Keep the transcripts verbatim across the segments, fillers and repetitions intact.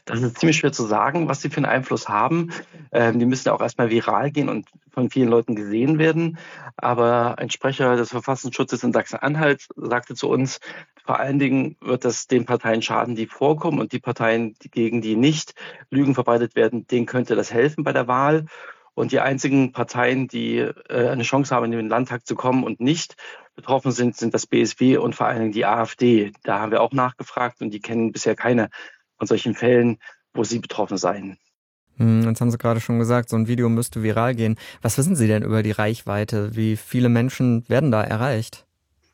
Das ist ziemlich schwer zu sagen, was sie für einen Einfluss haben. Ähm, die müssen ja auch erstmal viral gehen und von vielen Leuten gesehen werden. Aber ein Sprecher des Verfassungsschutzes in Sachsen-Anhalt sagte zu uns, vor allen Dingen wird das den Parteien schaden, die vorkommen, und die Parteien, die gegen die nicht Lügen verbreitet werden, denen könnte das helfen bei der Wahl. Und die einzigen Parteien, die äh, eine Chance haben, in den Landtag zu kommen und nicht betroffen sind, sind das B S W und vor allen Dingen die AfD. Da haben wir auch nachgefragt und die kennen bisher keine von solchen Fällen, wo sie betroffen seien. Hm, jetzt haben Sie gerade schon gesagt, so ein Video müsste viral gehen. Was wissen Sie denn über die Reichweite? Wie viele Menschen werden da erreicht?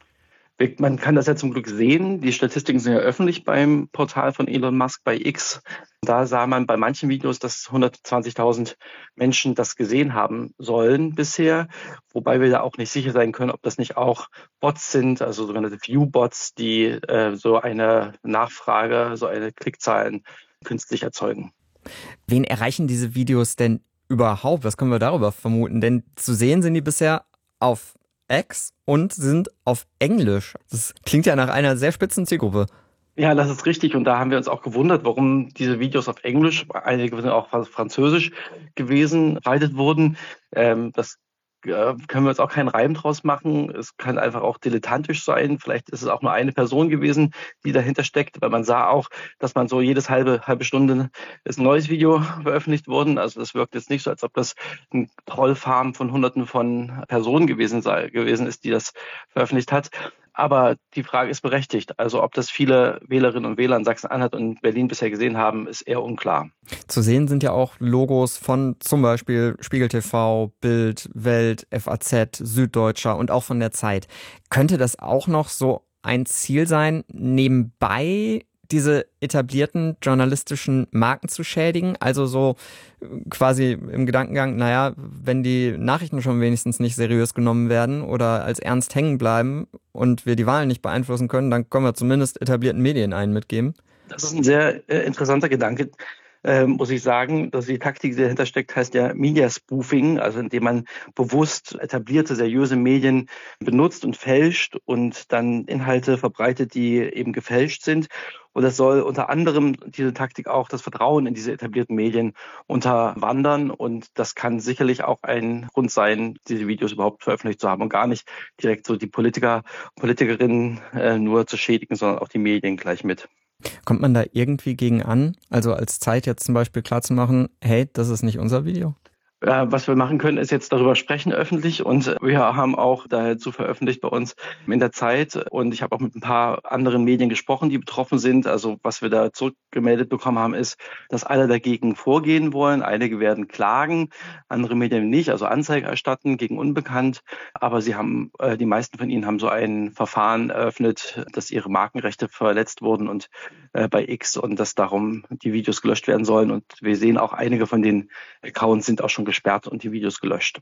Man kann das ja zum Glück sehen. Die Statistiken sind ja öffentlich beim Portal von Elon Musk bei X. Da sah man bei manchen Videos, dass hundertzwanzigtausend Menschen das gesehen haben sollen bisher. Wobei wir da auch nicht sicher sein können, ob das nicht auch Bots sind, also sogenannte View-Bots, die äh, so eine Nachfrage, so eine Klickzahlen künstlich erzeugen. Wen erreichen diese Videos denn überhaupt? Was können wir darüber vermuten? Denn zu sehen sind die bisher auf X und sind auf Englisch. Das klingt ja nach einer sehr spitzen Zielgruppe. Ja, das ist richtig. Und da haben wir uns auch gewundert, warum diese Videos auf Englisch, einige sind auch auf Französisch gewesen, verbreitet wurden. Ähm, das äh, können wir uns auch keinen Reim draus machen. Es kann einfach auch dilettantisch sein. Vielleicht ist es auch nur eine Person gewesen, die dahinter steckt, weil man sah auch, dass man so jedes halbe, halbe Stunde ist ein neues Video veröffentlicht worden. Also das wirkt jetzt nicht so, als ob das ein Trollfarm von Hunderten von Personen gewesen sei, gewesen ist, die das veröffentlicht hat. Aber die Frage ist berechtigt. Also ob das viele Wählerinnen und Wähler in Sachsen-Anhalt und Berlin bisher gesehen haben, ist eher unklar. Zu sehen sind ja auch Logos von zum Beispiel Spiegel T V, Bild, Welt, F A Z, Süddeutscher und auch von der Zeit. Könnte das auch noch so ein Ziel sein, nebenbei diese etablierten journalistischen Marken zu schädigen? Also so quasi im Gedankengang, naja, wenn die Nachrichten schon wenigstens nicht seriös genommen werden oder als ernst hängen bleiben und wir die Wahlen nicht beeinflussen können, dann können wir zumindest etablierten Medien einen mitgeben. Das ist ein sehr äh, interessanter Gedanke. Äh, muss ich sagen, dass die Taktik, die dahinter steckt, heißt ja Media Spoofing, also indem man bewusst etablierte, seriöse Medien benutzt und fälscht und dann Inhalte verbreitet, die eben gefälscht sind. Und das soll unter anderem diese Taktik auch das Vertrauen in diese etablierten Medien unterwandern. Und das kann sicherlich auch ein Grund sein, diese Videos überhaupt veröffentlicht zu haben und gar nicht direkt so die Politiker, Politikerinnen äh, nur zu schädigen, sondern auch die Medien gleich mit. Kommt man da irgendwie gegen an? Also als Zeit jetzt zum Beispiel klarzumachen, hey, das ist nicht unser Video? Was wir machen können, ist jetzt darüber sprechen öffentlich, und wir haben auch dazu veröffentlicht bei uns in der Zeit, und ich habe auch mit ein paar anderen Medien gesprochen, die betroffen sind. Also was wir da zurückgemeldet bekommen haben, ist, dass alle dagegen vorgehen wollen. Einige werden klagen, andere Medien nicht, also Anzeige erstatten gegen Unbekannt. Aber sie haben, äh, die meisten von ihnen haben so ein Verfahren eröffnet, dass ihre Markenrechte verletzt wurden und äh, bei X, und dass darum die Videos gelöscht werden sollen. Und wir sehen auch, einige von den Accounts sind auch schon gesperrt und die Videos gelöscht.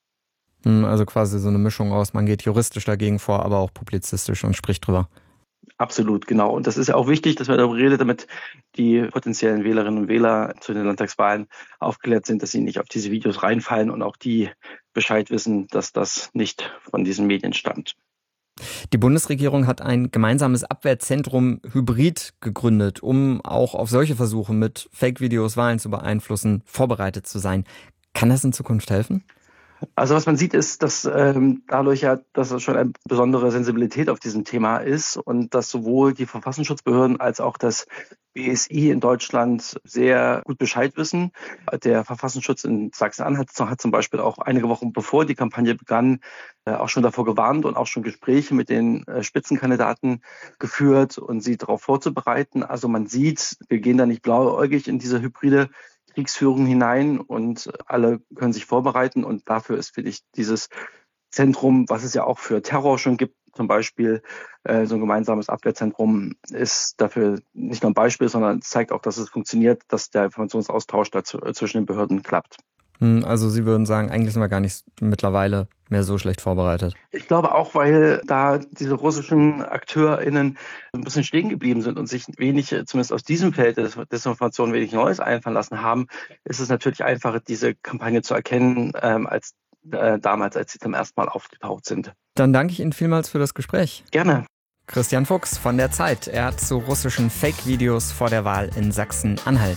Also quasi so eine Mischung aus, man geht juristisch dagegen vor, aber auch publizistisch und spricht drüber. Absolut, genau. Und das ist ja auch wichtig, dass man darüber redet, damit die potenziellen Wählerinnen und Wähler zu den Landtagswahlen aufgeklärt sind, dass sie nicht auf diese Videos reinfallen und auch die Bescheid wissen, dass das nicht von diesen Medien stammt. Die Bundesregierung hat ein gemeinsames Abwehrzentrum Hybrid gegründet, um auch auf solche Versuche mit Fake-Videos Wahlen zu beeinflussen, vorbereitet zu sein. Kann das in Zukunft helfen? Also was man sieht, ist, dass ähm, dadurch ja, dass es schon eine besondere Sensibilität auf diesem Thema ist und dass sowohl die Verfassungsschutzbehörden als auch das B S I in Deutschland sehr gut Bescheid wissen. Der Verfassungsschutz in Sachsen-Anhalt hat zum Beispiel auch einige Wochen bevor die Kampagne begann, äh, auch schon davor gewarnt und auch schon Gespräche mit den äh, Spitzenkandidaten geführt und sie darauf vorzubereiten. Also man sieht, wir gehen da nicht blauäugig in diese hybride Kriegsführung hinein, und alle können sich vorbereiten, und dafür ist, finde ich, dieses Zentrum, was es ja auch für Terror schon gibt, zum Beispiel äh, so ein gemeinsames Abwehrzentrum, ist dafür nicht nur ein Beispiel, sondern zeigt auch, dass es funktioniert, dass der Informationsaustausch dazu, äh, zwischen den Behörden klappt. Also Sie würden sagen, eigentlich sind wir gar nicht mittlerweile mehr so schlecht vorbereitet. Ich glaube auch, weil da diese russischen AkteurInnen ein bisschen stehen geblieben sind und sich wenig, zumindest aus diesem Feld der Desinformation, wenig Neues einfallen lassen haben, ist es natürlich einfacher, diese Kampagne zu erkennen, ähm, als äh, damals, als sie zum ersten Mal aufgetaucht sind. Dann danke ich Ihnen vielmals für das Gespräch. Gerne. Christian Fuchs von der Zeit. Er hat zu russischen Fake-Videos vor der Wahl in Sachsen-Anhalt.